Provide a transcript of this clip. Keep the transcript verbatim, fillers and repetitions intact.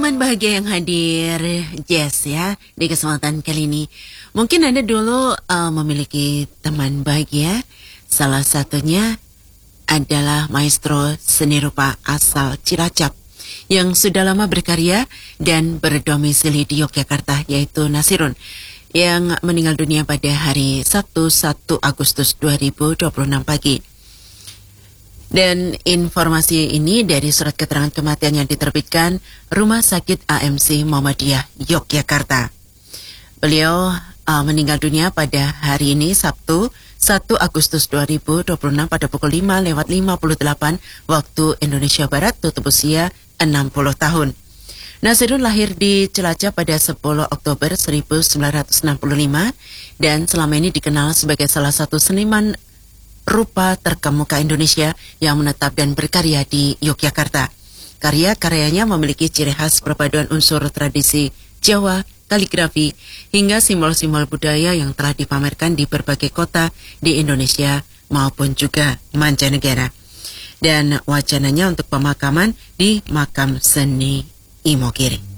teman bahagia yang hadir, Jess ya, di kesempatan kali ini. Mungkin Anda dulu uh, memiliki teman bahagia, salah satunya adalah maestro seni rupa asal Cilacap yang sudah lama berkarya dan berdomisili di Yogyakarta, yaitu Nasirun, yang meninggal dunia pada hari Sabtu satu Agustus dua ribu dua puluh enam pagi. Dan informasi ini dari surat keterangan kematian yang diterbitkan Rumah Sakit A M C Muhammadiyah Yogyakarta. Beliau uh, meninggal dunia pada hari ini Sabtu satu Agustus dua ribu dua puluh enam pada pukul lima lewat lima puluh delapan waktu Indonesia Barat, tutup usia enam puluh tahun. Nasirun lahir di Cilacap pada sepuluh Oktober seribu sembilan ratus enam puluh lima dan selama ini dikenal sebagai salah satu seniman rupa terkemuka Indonesia yang menetap dan berkarya di Yogyakarta. Karya-karyanya memiliki ciri khas perpaduan unsur tradisi Jawa, kaligrafi, hingga simbol-simbol budaya yang telah dipamerkan di berbagai kota di Indonesia maupun juga mancanegara. Dan wacananya untuk pemakaman di Makam Seni Imogiri.